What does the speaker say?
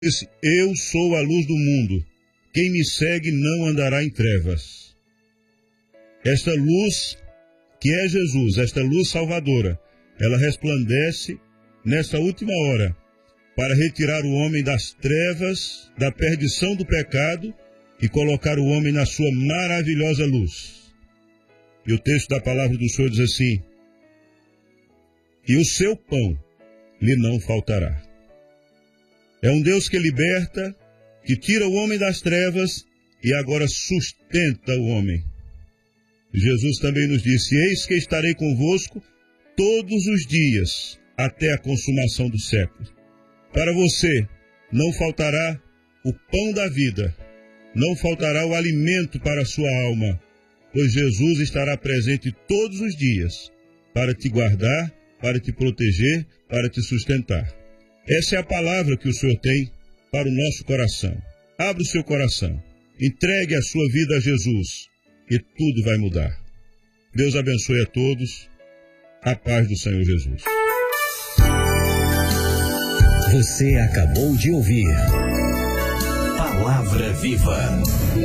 disse: eu sou a luz do mundo. Quem me segue não andará em trevas. Esta luz, que é Jesus, esta luz salvadora, ela resplandece nesta última hora para retirar o homem das trevas, da perdição do pecado e colocar o homem na sua maravilhosa luz. E o texto da palavra do Senhor diz assim: e o seu pão lhe não faltará. É um Deus que liberta, que tira o homem das trevas e agora sustenta o homem. Jesus também nos disse: eis que estarei convosco todos os dias, até a consumação do século. Para você não faltará o pão da vida, não faltará o alimento para a sua alma, pois Jesus estará presente todos os dias para te guardar, para te proteger, para te sustentar. Essa é a palavra que o Senhor tem para o nosso coração. Abra o seu coração, entregue a sua vida a Jesus e tudo vai mudar. Deus abençoe a todos. A paz do Senhor Jesus. Você acabou de ouvir Palavra Viva.